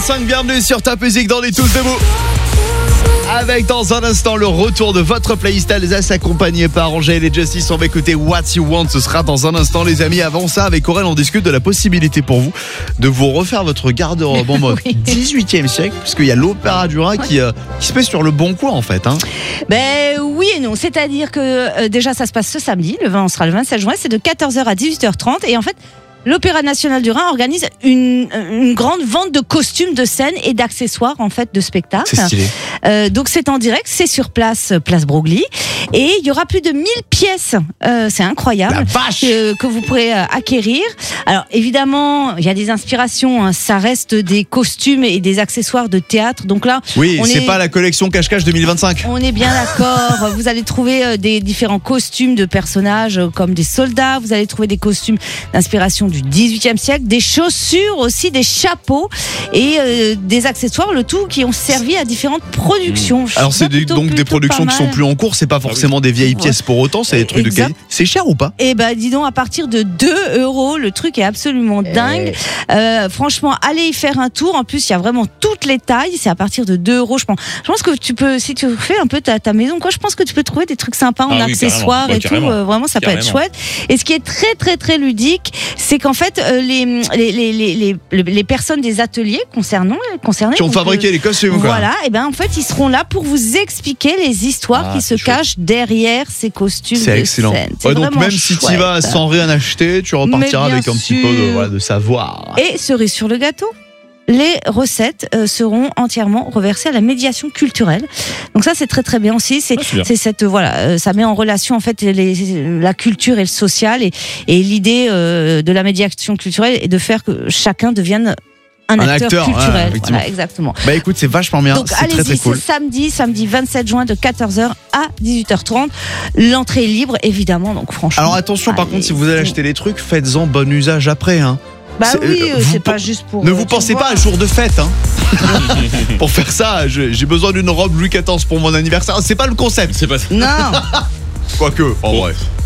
8h05, bienvenue sur Top Music dans les Tous Debout. Avec dans un instant le retour de votre playlist Alsace accompagné par Angèle et Justice. On va écouter What You Want, ce sera dans un instant les amis. Avant ça, avec Aurel, on discute de la possibilité pour vous de vous refaire votre garde-robe en mode 18e siècle, puisqu'il y a l'Opéra du Rhin qui se fait sur le bon coin en fait. Ben oui et non, c'est-à-dire que déjà ça se passe ce samedi, on sera le 27 juin, c'est de 14h à 18h30 et en fait l'Opéra National du Rhin organise une grande vente de costumes de scène et d'accessoires en fait de spectacle. C'est stylé. Donc c'est en direct, c'est sur place Broglie et il y aura plus de 1000 pièces. C'est incroyable. La vache que vous pourrez acquérir. Alors évidemment, il y a des inspirations, ça reste des costumes et des accessoires de théâtre. Donc là, oui, c'est pas la collection cache-cache 2025. On est bien d'accord. Vous allez trouver des différents costumes de personnages comme des soldats, vous allez trouver des costumes d'inspiration du 18e siècle, des chaussures aussi, des chapeaux et des accessoires, le tout qui ont servi à différentes productions. Alors c'est donc des productions qui sont plus en cours, c'est pas forcément des vieilles pièces pour autant, c'est des trucs de qualité. C'est cher ou pas? Eh ben dis donc, à partir de 2€, le truc est absolument dingue. Franchement, allez y faire un tour. En plus, il y a vraiment toutes les tailles. C'est à partir de 2€. Je pense que tu peux, si tu fais un peu ta maison, je pense que tu peux trouver des trucs sympas en accessoires et tout. Vraiment, ça peut être chouette. Et ce qui est très très très ludique, c'est qu'en fait, les personnes des ateliers concernées qui ont fabriqué les costumes, voilà, et ben en fait, ils seront là pour vous expliquer les histoires qui se cachent derrière ces costumes. C'est excellent. C'est donc même si tu y vas sans rien acheter, tu repartiras avec un petit peu de savoir. Et cerise sur le gâteau, les recettes seront entièrement reversées à la médiation culturelle. Donc ça, c'est très très bien aussi. C'est cette ça met en relation en fait la culture et le social et l'idée de la médiation culturelle est de faire que chacun devienne un acteur culturel. Voilà, exactement. Bah écoute, c'est vachement bien. Donc c'est très très cool. C'est samedi 27 juin de 14h à 18h30. L'entrée est libre évidemment. Donc franchement. Alors attention, par contre, si vous allez acheter des trucs, faites-en bon usage après. Bah c'est pas juste pour. Ne vous pensez pas à jour de fête. Pour faire ça, j'ai besoin d'une robe Louis XIV pour mon anniversaire. C'est pas le concept. C'est pas ça. Non. Quoique, bref.